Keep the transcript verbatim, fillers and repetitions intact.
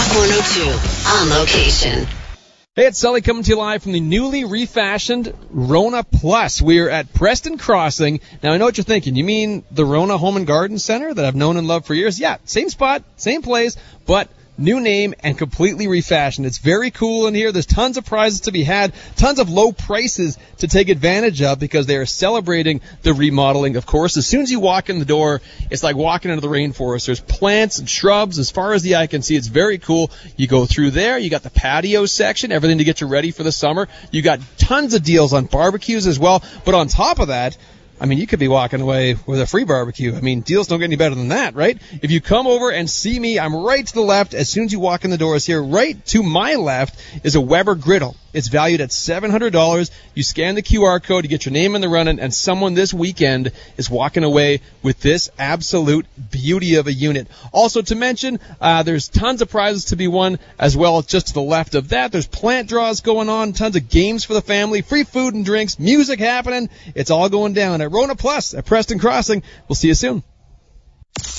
Rock one oh two, on location. Hey, it's Sully coming to you live from the newly refashioned Rona Plus. We're at Preston Crossing. Now, I know what you're thinking. You mean the Rona Home and Garden Center that I've known and loved for years? Yeah, same spot, same place, but new name and completely refashioned. It's very cool in here. There's tons of prizes to be had, tons of low prices to take advantage of because they are celebrating the remodeling, of course. As soon as you walk in the door, it's like walking into the rainforest. There's plants and shrubs as far as the eye can see. It's very cool. You go through there. You got the patio section, everything to get you ready for the summer. You got tons of deals on barbecues as well. But on top of that, I mean, you could be walking away with a free barbecue. I mean, deals don't get any better than that, right? If you come over and see me, I'm right to the left. As soon as you walk in the doors here, right to my left is a Weber griddle. It's valued at seven hundred dollars. You scan the Q R code, you get your name in the running, and someone this weekend is walking away with this absolute beauty of a unit. Also to mention, uh, there's tons of prizes to be won as well. Just to the left of that, there's plant draws going on, tons of games for the family, free food and drinks, music happening. It's all going down at Rona Plus at Preston Crossing. We'll see you soon.